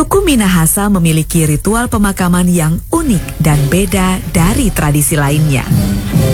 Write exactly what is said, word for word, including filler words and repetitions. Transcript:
Suku Minahasa memiliki ritual pemakaman yang unik dan beda dari tradisi lainnya.